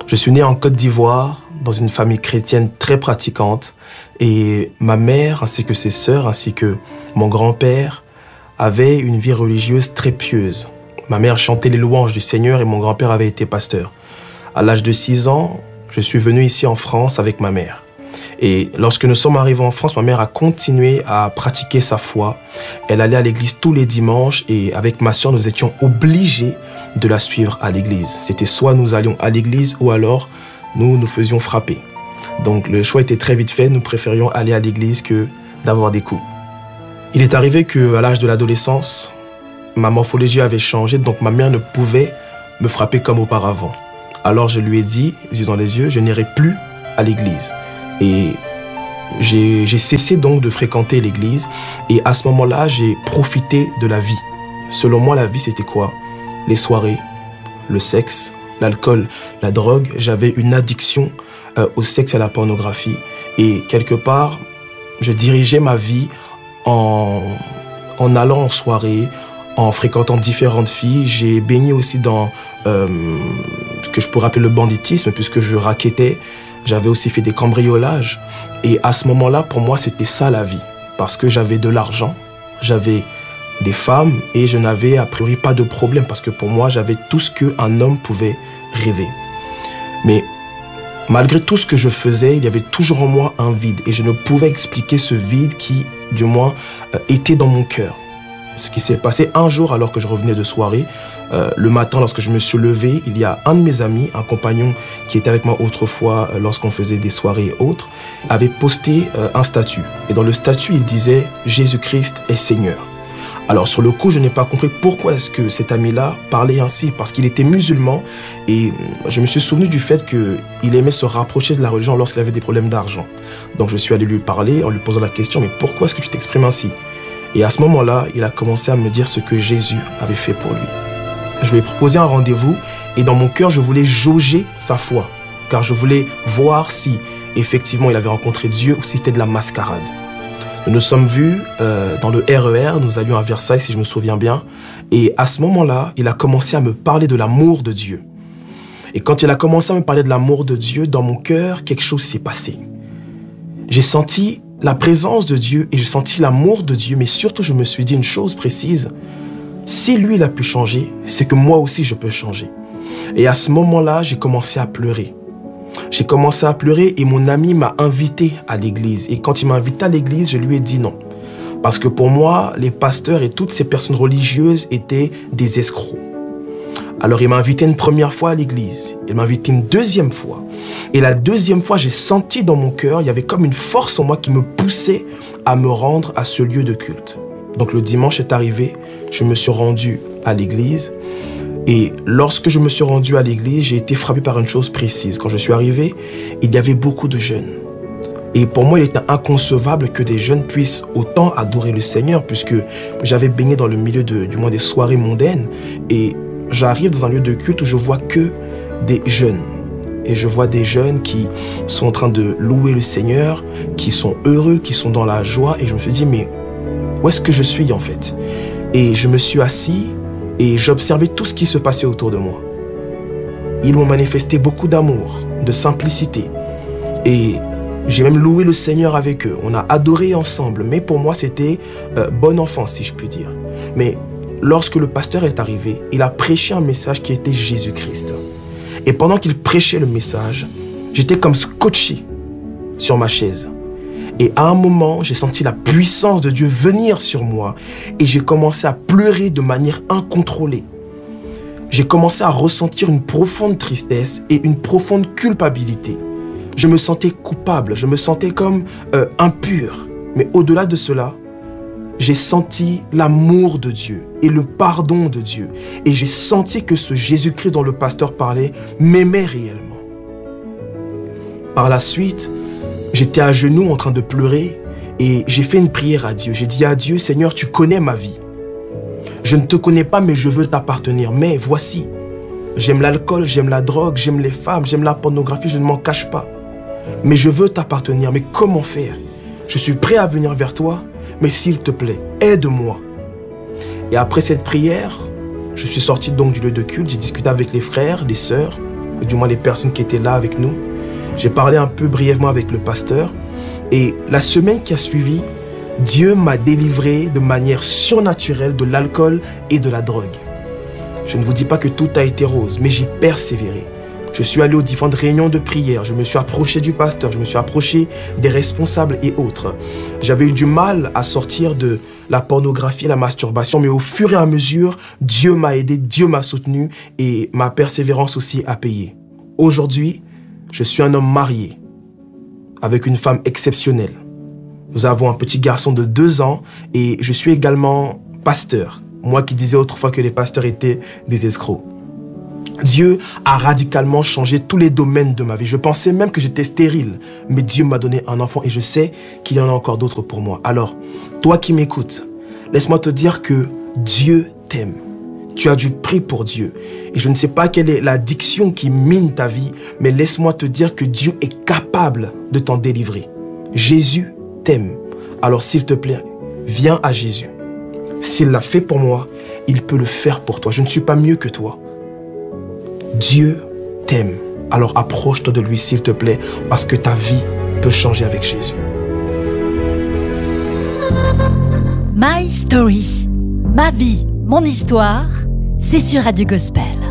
Je suis né en Côte d'Ivoire, dans une famille chrétienne très pratiquante. Et ma mère, ainsi que ses sœurs, ainsi que mon grand-père, avaient une vie religieuse très pieuse. Ma mère chantait les louanges du Seigneur et mon grand-père avait été pasteur. À l'âge de 6 ans, je suis venu ici en France avec ma mère. Et lorsque nous sommes arrivés en France, ma mère a continué à pratiquer sa foi. Elle allait à l'église tous les dimanches et avec ma soeur, nous étions obligés de la suivre à l'église. C'était soit nous allions à l'église ou alors nous faisions frapper. Donc le choix était très vite fait, nous préférions aller à l'église que d'avoir des coups. Il est arrivé qu'à l'âge de l'adolescence, ma morphologie avait changé, donc ma mère ne pouvait me frapper comme auparavant. Alors je lui ai dit, les yeux dans les yeux, je n'irai plus à l'église. Et j'ai cessé donc de fréquenter l'église et à ce moment-là, j'ai profité de la vie. Selon moi, la vie, c'était quoi? Les soirées, le sexe, l'alcool, la drogue. J'avais une addiction au sexe et à la pornographie. Et quelque part, je dirigeais ma vie en allant en soirée, en fréquentant différentes filles. J'ai baigné aussi dans ce que je pourrais appeler le banditisme, puisque je rackettais. J'avais aussi fait des cambriolages. Et à ce moment-là, pour moi, c'était ça la vie. Parce que j'avais de l'argent, j'avais des femmes et je n'avais a priori pas de problème. Parce que pour moi, j'avais tout ce qu'un homme pouvait rêver. Mais malgré tout ce que je faisais, il y avait toujours en moi un vide. Et je ne pouvais expliquer ce vide qui, du moins, était dans mon cœur. Ce qui s'est passé un jour alors que je revenais de soirée, le matin lorsque je me suis levé, il y a un de mes amis, un compagnon qui était avec moi autrefois lorsqu'on faisait des soirées et autres, avait posté un statut. Et dans le statut, il disait « Jésus-Christ est Seigneur ». Alors sur le coup, je n'ai pas compris pourquoi est-ce que cet ami-là parlait ainsi, parce qu'il était musulman et je me suis souvenu du fait qu'il aimait se rapprocher de la religion lorsqu'il avait des problèmes d'argent. Donc je suis allé lui parler en lui posant la question « Mais pourquoi est-ce que tu t'exprimes ainsi ?» Et à ce moment-là, il a commencé à me dire ce que Jésus avait fait pour lui. Je lui ai proposé un rendez-vous et dans mon cœur, je voulais jauger sa foi. Car je voulais voir si effectivement il avait rencontré Dieu ou si c'était de la mascarade. Nous nous sommes vus dans le RER, nous allions à Versailles si je me souviens bien. Et à ce moment-là, il a commencé à me parler de l'amour de Dieu. Et quand il a commencé à me parler de l'amour de Dieu, dans mon cœur, quelque chose s'est passé. J'ai senti la présence de Dieu et j'ai senti l'amour de Dieu, mais surtout je me suis dit une chose précise, si lui il a pu changer, c'est que moi aussi je peux changer. Et à ce moment-là, j'ai commencé à pleurer. J'ai commencé à pleurer et mon ami m'a invité à l'église. Et quand il m'a invité à l'église, je lui ai dit non. Parce que pour moi, les pasteurs et toutes ces personnes religieuses étaient des escrocs. Alors il m'a invité une première fois à l'église, il m'a invité une deuxième fois. Et la deuxième fois, j'ai senti dans mon cœur, il y avait comme une force en moi qui me poussait à me rendre à ce lieu de culte. Donc le dimanche est arrivé, je me suis rendu à l'église. Et lorsque je me suis rendu à l'église, j'ai été frappé par une chose précise. Quand je suis arrivé, il y avait beaucoup de jeunes. Et pour moi, il était inconcevable que des jeunes puissent autant adorer le Seigneur, puisque j'avais baigné dans le milieu du moins des soirées mondaines. Et j'arrive dans un lieu de culte où je vois que des jeunes. Et je vois des jeunes qui sont en train de louer le Seigneur, qui sont heureux, qui sont dans la joie. Et je me suis dit, mais où est-ce que je suis en fait? Et je me suis assis et j'observais tout ce qui se passait autour de moi. Ils m'ont manifesté beaucoup d'amour, de simplicité. Et j'ai même loué le Seigneur avec eux. On a adoré ensemble. Mais pour moi, c'était bon enfant, si je puis dire. Mais lorsque le pasteur est arrivé, il a prêché un message qui était Jésus-Christ. Et pendant qu'il prêchait le message, j'étais comme scotché sur ma chaise. Et à un moment, j'ai senti la puissance de Dieu venir sur moi. Et j'ai commencé à pleurer de manière incontrôlée. J'ai commencé à ressentir une profonde tristesse et une profonde culpabilité. Je me sentais coupable, je me sentais comme impur. Mais au-delà de cela, j'ai senti l'amour de Dieu et le pardon de Dieu. Et j'ai senti que ce Jésus-Christ dont le pasteur parlait m'aimait réellement. Par la suite, j'étais à genoux en train de pleurer et j'ai fait une prière à Dieu. J'ai dit à Dieu, Seigneur, tu connais ma vie. Je ne te connais pas, mais je veux t'appartenir. Mais voici, j'aime l'alcool, j'aime la drogue, j'aime les femmes, j'aime la pornographie, je ne m'en cache pas. Mais je veux t'appartenir. Mais comment faire? Je suis prêt à venir vers toi, mais s'il te plaît, aide-moi. Et après cette prière, je suis sorti donc du lieu de culte, j'ai discuté avec les frères, les sœurs. du moins les personnes qui étaient là avec nous. J'ai parlé un peu brièvement avec le pasteur. Et la semaine qui a suivi, Dieu m'a délivré de manière surnaturelle de l'alcool et de la drogue. Je ne vous dis pas que tout a été rose, mais j'ai persévéré. Je suis allé aux différentes réunions de prière, je me suis approché du pasteur, je me suis approché des responsables et autres. J'avais eu du mal à sortir de la pornographie, la masturbation, mais au fur et à mesure, Dieu m'a aidé, Dieu m'a soutenu et ma persévérance aussi a payé. Aujourd'hui, je suis un homme marié avec une femme exceptionnelle. Nous avons un petit garçon de 2 ans et je suis également pasteur. Moi qui disais autrefois que les pasteurs étaient des escrocs. Dieu a radicalement changé tous les domaines de ma vie. Je pensais même que j'étais stérile, mais Dieu m'a donné un enfant et je sais qu'il y en a encore d'autres pour moi. Alors, toi qui m'écoutes, laisse-moi te dire que Dieu t'aime. Tu as du prix pour Dieu. Et je ne sais pas quelle est l'addiction qui mine ta vie, mais laisse-moi te dire que Dieu est capable de t'en délivrer. Jésus t'aime. Alors s'il te plaît, viens à Jésus. S'il l'a fait pour moi, il peut le faire pour toi. Je ne suis pas mieux que toi. Dieu t'aime. Alors approche-toi de lui s'il te plaît, parce que ta vie peut changer avec Jésus. My Story. Ma vie, mon histoire, c'est sur Radio Gospel.